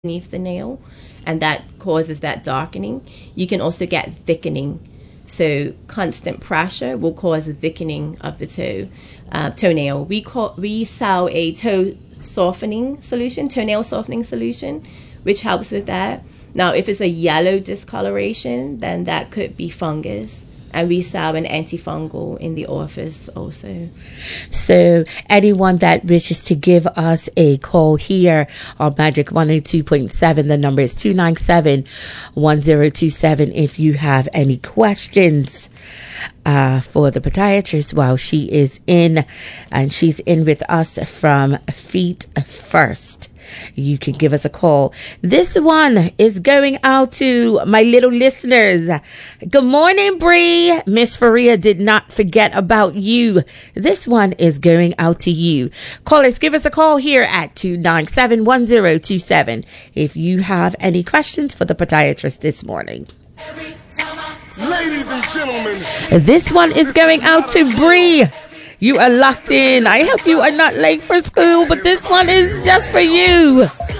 beneath the nail, and that causes that darkening. You can also get thickening. So constant pressure will cause a thickening of the toenail. We sell a toenail softening solution, which helps with that. Now, if it's a yellow discoloration, then that could be fungus. And we sell an antifungal in the office also. So anyone that wishes to give us a call here on Magic 102.7, the number is 297-1027 if you have any questions for the podiatrist while she is in. And she's in with us from Feet First. You can give us a call. This one is going out to my little listeners. Good morning, Bree. Miss Faria did not forget about you. This one is going out to you. Callers, give us a call here at 297-1027 if you have any questions for the podiatrist this morning. Ladies and gentlemen, this one is going out to Bree. You are locked in. I hope you are not late for school, but this one is just for you.